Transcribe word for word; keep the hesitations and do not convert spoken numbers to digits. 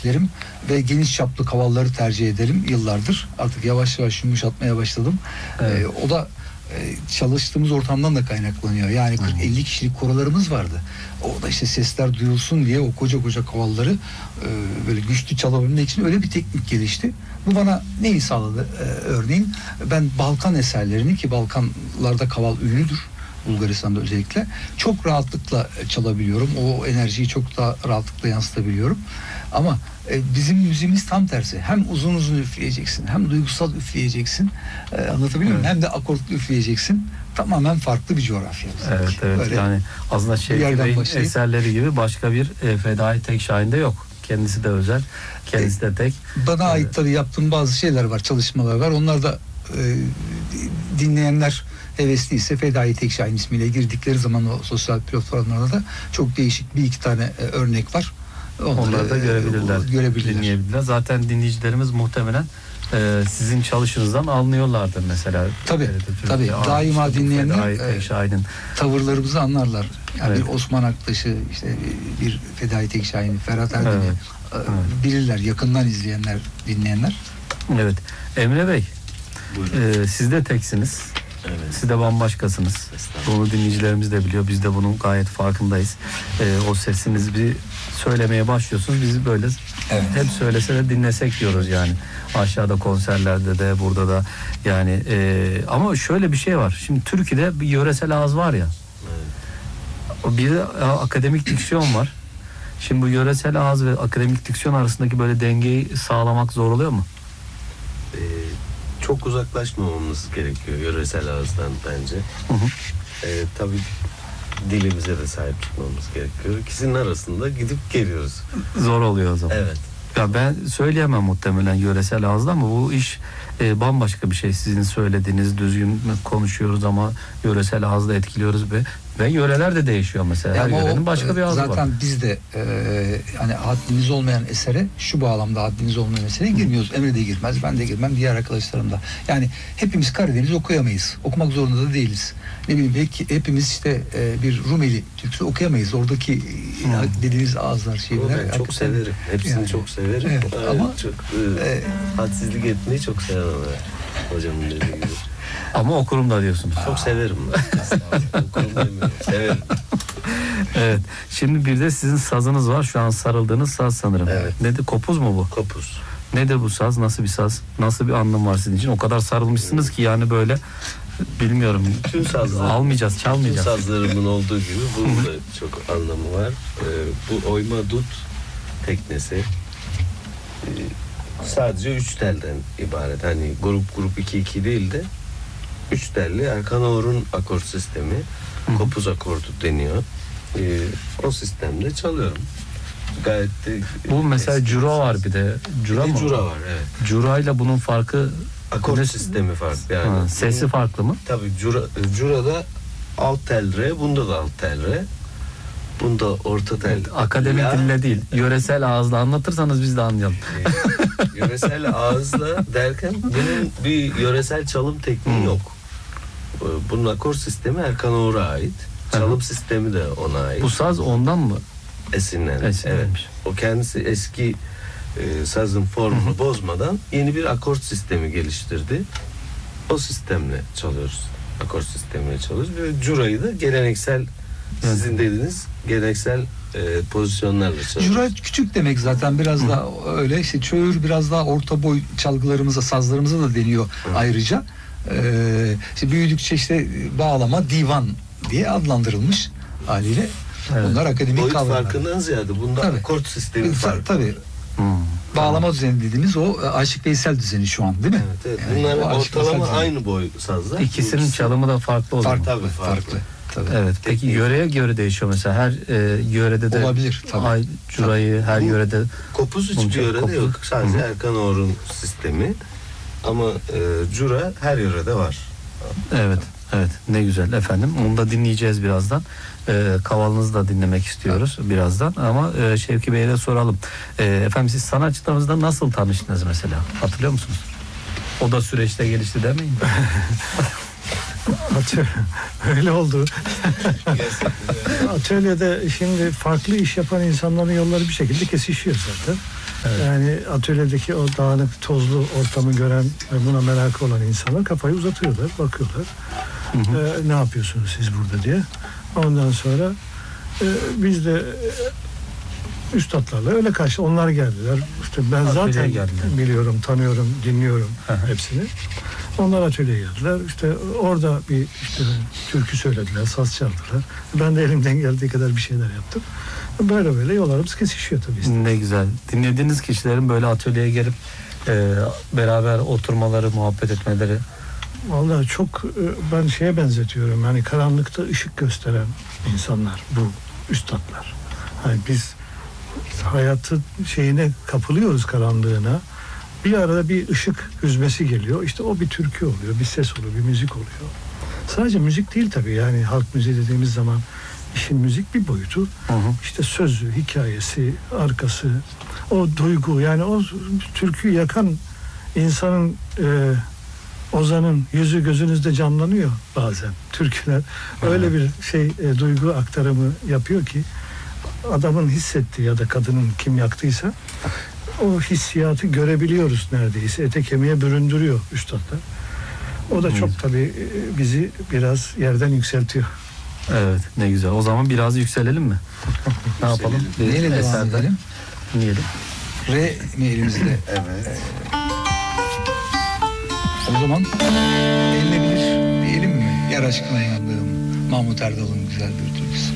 üflerim ve geniş çaplı kavalları tercih ederim yıllardır. Artık yavaş yavaş yumuşatmaya başladım. Evet. Ee, o da e, çalıştığımız ortamdan da kaynaklanıyor. Yani kırk elli kişilik korolarımız vardı. O da işte sesler duyulsun diye o koca koca kavalları e, böyle güçlü çalabilmek için öyle bir teknik gelişti. Bu bana neyi sağladı? Ee, örneğin ben Balkan eserlerini, ki Balkanlarda kaval ünlüdür, Bulgaristan'da özellikle, çok rahatlıkla çalabiliyorum. O enerjiyi çok daha rahatlıkla yansıtabiliyorum. Ama e, bizim müziğimiz tam tersi. Hem uzun uzun üfleyeceksin, hem duygusal üfleyeceksin. E, anlatabiliyor muyum? Evet. Hem de akortlu üfleyeceksin. Tamamen farklı bir coğrafya. Evet, evet. Böyle yani aslında Şevki Bey'in başlayıp eserleri gibi başka bir e, Fedai Tekşahin'de yok. Kendisi de özel, kendisi de tek. Bana evet. ait tabii yaptığım bazı şeyler var, çalışmalar var. Onlar da e, dinleyenler hevesliyse Fedai Tekşahin ismiyle girdikleri zaman o sosyal platformlarda da çok değişik bir iki tane e, örnek var. Onları, Onları da görebilirler, e, görebilirler, dinleyebilirler. Zaten dinleyicilerimiz muhtemelen e, sizin çalışınızdan anlıyorlardır mesela. Tabii, tabii. Daima dinleyenler e, tavırlarımızı anlarlar. Yani evet. Bir Osman Aktaş'ı, işte bir Fedai Tekşahin'i, Ferhat Erdem'i evet. e, evet. bilirler. Yakından izleyenler, dinleyenler. Evet. Emre Bey, e, siz de teksiniz. Evet. Siz de bambaşkasınız. Bunu dinleyicilerimiz de biliyor. Biz de bunun gayet farkındayız. Ee, o sesinizi bir söylemeye başlıyorsunuz. Biz böyle evet. hep söylese de dinlesek diyoruz yani. Aşağıda konserlerde de, burada da yani. E, ama şöyle bir şey var. Şimdi Türkiye'de bir yöresel ağız var ya. Evet. Bir de akademik diksiyon var. Şimdi bu yöresel ağız ve akademik diksiyon arasındaki böyle dengeyi sağlamak zor oluyor mu? Ee, Çok uzaklaşmamamız gerekiyor yöresel ağızdan bence. Hı hı. Ee, tabii dilimize de sahip çıkmamız gerekiyor. İkisinin arasında gidip geliyoruz. Zor oluyor o zaman. Evet. Ya ben söyleyemem muhtemelen yöresel ağızda ama bu iş e, bambaşka bir şey. Sizin söylediğiniz, düzgün konuşuyoruz ama yöresel ağızda etkiliyoruz ve ve yöreler de değişiyor mesela. Her yörenin o, başka bir ağzı zaten var. Zaten biz de e, hani haddimiz olmayan esere, şu bağlamda haddimiz olmayan esere girmiyoruz. Emre de girmez, ben de girmem, diğer arkadaşlarım da. Yani hepimiz Karadeniz okuyamayız. Okumak zorunda da değiliz. Ne bileyim, belki hepimiz işte e, bir Rumeli türküsü okuyamayız. Oradaki hmm. dediğiniz ağızlar, şeyler. Ben çok severim. Hepsini yani. çok severim. Evet, ee, ama çok e, e, hadsizlik etmeyi çok sevmem. Hocamın dediği gibi. Ama okurum da diyorsunuz. Çok severim. Okurum demiyorum. Severim. Evet. Şimdi bir de sizin sazınız var. Şu an sarıldığınız saz sanırım. Evet. Nedir? Kopuz mu bu? Kopuz. Nedir bu saz? Nasıl bir saz? Nasıl bir anlam var sizin için? O kadar sarılmışsınız ki yani böyle bilmiyorum. Bütün sazlar. Almayacağız, çalmayacağız. Bütün sazlarımın olduğu gibi bunun da çok anlamı var. Ee, bu oyma dut teknesi ee, sadece üç telden ibaret. Hani grup grup iki iki değil de üç telli Erkan Oğur'un akor sistemi. Hı. Kopuz akordu deniyor. Ee, o sistemde çalıyorum. Gayet de bu mesela cura var bir de. Cura bir mı? Cura var, evet. Cura ile bunun farkı, akor ne? Sistemi farklı yani. Ha, sesi farklı mı? Tabii cura, curada alt tel re, bunda da alt tel re. Bunda orta tel. Evet, akademik la, dille değil, yöresel ağızla anlatırsanız biz de anlayalım. E, yöresel ağızla derken bunun bir yöresel çalım tekniği hmm. yok. Bunun akor sistemi Erkan Oğur'a ait. Çalım Hı. sistemi de ona ait. Bu saz ondan mı? Esinlenmiş. Evet. O kendisi eski e, sazın formunu Hı. bozmadan yeni bir akor sistemi geliştirdi. O sistemle çalıyoruz. Akor sistemiyle çalıyoruz. Ve curayı da geleneksel, sizin dediğiniz geleneksel e, pozisyonlarla çalıyoruz. Cura küçük demek zaten, biraz Hı. daha öyle. İşte çöğür biraz daha orta boy çalgılarımıza, sazlarımıza da deniyor Hı. ayrıca. Ee, işte büyüdükçe işte bağlama, divan diye adlandırılmış haliyle. Evet. Bunlar akademik boyut kavramlar. Farkından ziyade bunda tabii. Akort sistemi farklı. Tabii. Hmm. Bağlama düzeni dediğimiz o Aşık Veysel düzeni şu an, değil mi? Evet, evet. Yani bunlar ortalama aynı boy sazlar. İkisinin İkisi... çalımı da farklı oluyor. Farklı, tabii, farklı. farklı. Tabii. Evet. Peki Teknik. yöreye göre değişiyor mesela. Her e, yörede de olabilir tabii. Ay, curayı her Bu, yörede. Kopuz hiçbir yörede kopuz. yok. Sadece Hı-hı. Erkan Oğur'un sistemi. Ama e, cura her yörede var. Evet. Evet, ne güzel efendim. Onu da dinleyeceğiz birazdan. Ee, kavalınızı da dinlemek istiyoruz evet. birazdan. Ama e, Şevki Bey'e de soralım. Ee, efendim siz sanatçılarınızla nasıl tanıştınız mesela? Hatırlıyor musunuz? O da süreçte gelişti demeyin. Öyle oldu. Atölyede şimdi farklı iş yapan insanların yolları bir şekilde kesişiyor zaten. Evet. Yani atölyedeki o dağınık tozlu ortamı gören ve buna merakı olan insanlar kafayı uzatıyorlar, bakıyorlar. Hı hı. Ee, ne yapıyorsunuz siz burada diye. Ondan sonra e, biz de e, üstadlarla öyle karşı onlar geldiler. İşte ben Atölyeye zaten geldiler. biliyorum, tanıyorum, dinliyorum Hı hı. hepsini. Onlar atölyeye geldiler. İşte orada bir işte türkü söylediler, saz çaldılar. Ben de elimden geldiği kadar bir şeyler yaptım. Böyle böyle yollarımız kesişiyor tabii. işte. Ne güzel. Dinlediğiniz kişilerin böyle atölyeye gelip e, beraber oturmaları, muhabbet etmeleri. Vallahi çok e, ben şeye benzetiyorum. Yani karanlıkta ışık gösteren insanlar bu üstadlar. Hani biz hayatın şeyine kapılıyoruz, karanlığına. Bir arada bir ışık hüzmesi geliyor. İşte o bir türkü oluyor, bir ses oluyor, bir müzik oluyor. Sadece müzik değil tabii. Yani halk müziği dediğimiz zaman işin müzik bir boyutu. Hı hı. İşte sözü, hikayesi, arkası, o duygu, yani o türküyü yakan insanın, e, ozanın yüzü gözünüzde canlanıyor bazen türküler. Öyle bir şey, e, duygu aktarımı yapıyor ki adamın hissettiği ya da kadının kim yaktıysa o hissiyatı görebiliyoruz neredeyse. Ete kemiğe büründürüyor üstadlar. O da çok tabii e, bizi biraz yerden yükseltiyor. Evet, ne güzel. O zaman biraz yükselelim mi? Ne yapalım? Bir Neyle devam eserden edelim? dinleyelim. Re mi elimizde? Evet. O zaman elinebilir diyelim mi? Yar aşkına yandığım Mahmut Erdal'ın güzel bir türküsü.